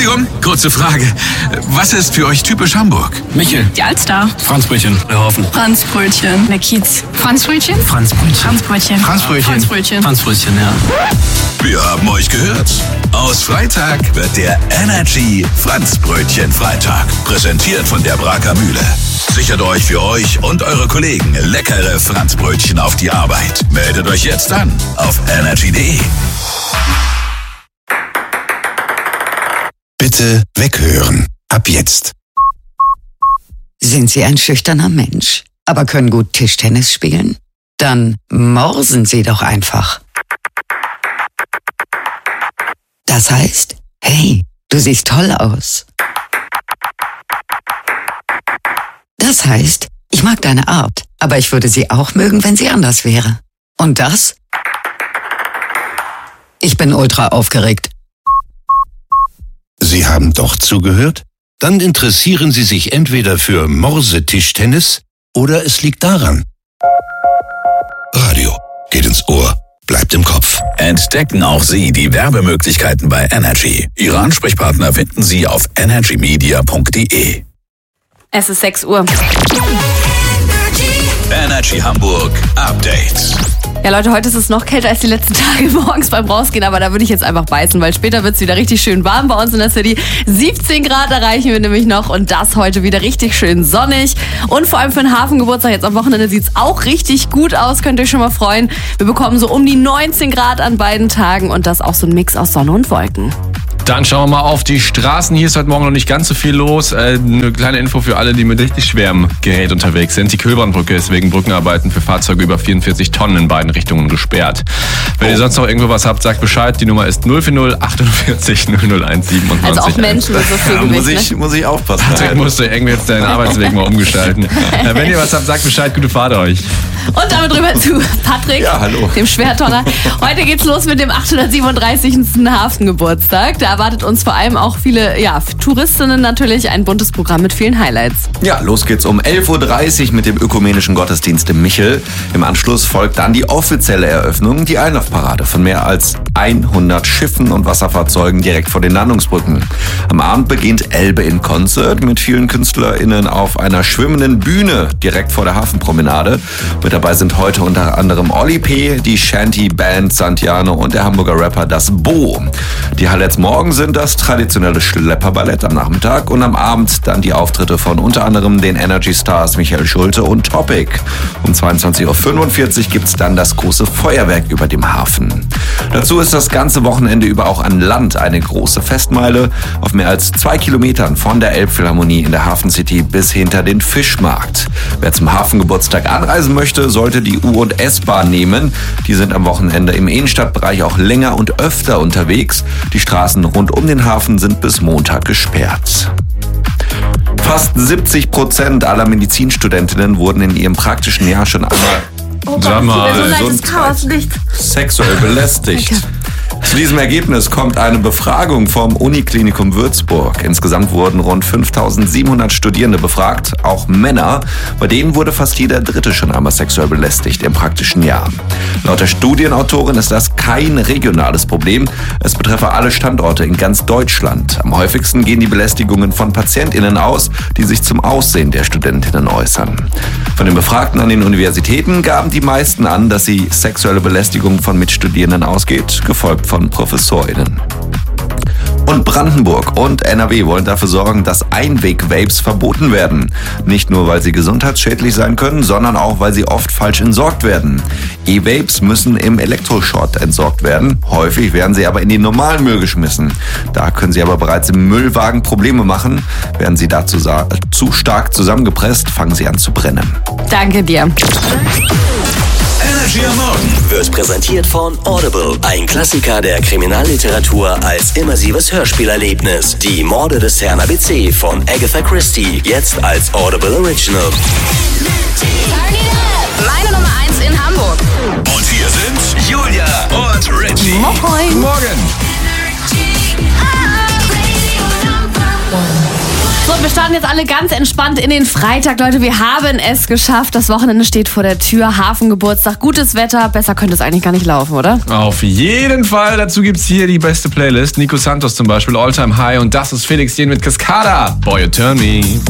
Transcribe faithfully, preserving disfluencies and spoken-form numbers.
Entschuldigung, kurze Frage. Was ist für euch typisch Hamburg? Michel. Die Alster. Franzbrötchen. Der Hafen. Franzbrötchen. Der Kiez. Franzbrötchen? Franzbrötchen. Franzbrötchen. Franzbrötchen. Franzbrötchen. Franzbrötchen, ja. Wir haben euch gehört. Aus Freitag wird der Energy Franzbrötchen Freitag. Präsentiert von der Braker Mühle. Sichert euch für euch und eure Kollegen leckere Franzbrötchen auf die Arbeit. Meldet euch jetzt an auf energy punkt de. Bitte weghören. Ab jetzt. Sind Sie ein schüchterner Mensch, aber können gut Tischtennis spielen? Dann morsen Sie doch einfach. Das heißt, hey, du siehst toll aus. Das heißt, ich mag deine Art, aber ich würde sie auch mögen, wenn sie anders wäre. Und das? Ich bin ultra aufgeregt. Sie haben doch zugehört? Dann interessieren Sie sich entweder für Morse-Tischtennis oder es liegt daran. Radio geht ins Ohr, bleibt im Kopf. Entdecken auch Sie die Werbemöglichkeiten bei Energy. Ihre Ansprechpartner finden Sie auf energy media punkt de. Es ist sechs Uhr. Energy Hamburg Update. Ja Leute, heute ist es noch kälter als die letzten Tage morgens beim Rausgehen, aber da würde ich jetzt einfach beißen, weil später wird es wieder richtig schön warm bei uns in der City. siebzehn Grad erreichen wir nämlich noch und das heute wieder richtig schön sonnig. Und vor allem für den Hafengeburtstag jetzt am Wochenende sieht es auch richtig gut aus, könnt ihr euch schon mal freuen. Wir bekommen so um die neunzehn Grad an beiden Tagen und das auch so ein Mix aus Sonne und Wolken. Dann schauen wir mal auf die Straßen. Hier ist heute Morgen noch nicht ganz so viel los. Äh, eine kleine Info für alle, die mit richtig schwerem Gerät unterwegs sind. Die Köbernbrücke ist wegen Brückenarbeiten für Fahrzeuge über vierundvierzig Tonnen in beiden Richtungen gesperrt. Wenn oh. ihr sonst noch irgendwo was habt, sagt Bescheid. Die Nummer ist null vier null achtundvierzig null null eins siebenundzwanzig. Also auch Menschen mit so viel ja, Gewicht, muss ich, ne? muss ich aufpassen. Patrick musste irgendwie jetzt deinen Arbeitsweg mal umgestalten. äh, wenn ihr was habt, sagt Bescheid. Gute Fahrt euch. Und damit rüber zu Patrick, ja, hallo. dem Schwertonner. Heute geht's los mit dem achthundertsiebenunddreißigsten Hafengeburtstag. Da erwartet uns vor allem auch viele ja, Touristinnen natürlich ein buntes Programm mit vielen Highlights. Ja, los geht's um elf Uhr dreißig mit dem ökumenischen Gottesdienst im Michel. Im Anschluss folgt dann die offizielle Eröffnung, die Einlaufparade von mehr als hundert Schiffen und Wasserfahrzeugen direkt vor den Landungsbrücken. Am Abend beginnt Elbe in Concert mit vielen KünstlerInnen auf einer schwimmenden Bühne direkt vor der Hafenpromenade. Mit dabei sind heute unter anderem Olli P., die Shanty-Band Santiano und der Hamburger Rapper Das Bo. Die Highlights morgen sind das traditionelle Schlepperballett am Nachmittag und am Abend dann die Auftritte von unter anderem den Energy Stars Michael Schulte und Topic. Um zweiundzwanzig Uhr fünfundvierzig gibt's dann das große Feuerwerk über dem Hafen. Dazu ist das ganze Wochenende über auch an Land eine große Festmeile auf mehr als zwei Kilometern von der Elbphilharmonie in der Hafen City bis hinter den Fischmarkt. Wer zum Hafengeburtstag anreisen möchte, sollte die U- und S-Bahn nehmen. Die sind am Wochenende im Innenstadtbereich auch länger und öfter unterwegs. Die Straßen rund um den Hafen sind bis Montag gesperrt. Fast siebzig Prozent aller Medizinstudentinnen wurden in ihrem praktischen Jahr schon einmal Oh Gott, so leid, das Chaos nicht. sexuell belästigt. Zu diesem Ergebnis kommt eine Befragung vom Uniklinikum Würzburg. Insgesamt wurden rund fünftausendsiebenhundert Studierende befragt, auch Männer. Bei denen wurde fast jeder Dritte schon einmal sexuell belästigt im praktischen Jahr. Laut der Studienautorin ist das kein regionales Problem. Es betreffe alle Standorte in ganz Deutschland. Am häufigsten gehen die Belästigungen von PatientInnen aus, die sich zum Aussehen der Studentinnen äußern. Von den Befragten an den Universitäten gaben die meisten an, dass sie sexuelle Belästigung von Mitstudierenden ausgeht, gefolgt von ProfessorInnen. Und Brandenburg und N R W wollen dafür sorgen, dass Einweg-Vapes verboten werden. Nicht nur, weil sie gesundheitsschädlich sein können, sondern auch, weil sie oft falsch entsorgt werden. E-Vapes müssen im Elektroschrott entsorgt werden. Häufig werden sie aber in den normalen Müll geschmissen. Da können sie aber bereits im Müllwagen Probleme machen. Werden sie dazu sa- zu stark zusammengepresst, fangen sie an zu brennen. Danke dir. Energy am Morgen Wird präsentiert von Audible, ein Klassiker der Kriminalliteratur als immersives Hörspielerlebnis. Die Morde des Herrn A B C von Agatha Christie, jetzt als Audible Original. Meine Nummer eins in Hamburg. Und hier sind Julia und Richie. Moin. Morgen. So, wir starten jetzt alle ganz entspannt in den Freitag. Leute, wir haben es geschafft. Das Wochenende steht vor der Tür. Hafengeburtstag, gutes Wetter. Besser könnte es eigentlich gar nicht laufen, oder? Auf jeden Fall. Dazu gibt's hier die beste Playlist. Nico Santos zum Beispiel, All Time High. Und das ist Felix Jähn mit Cascada. Boy, you turn me.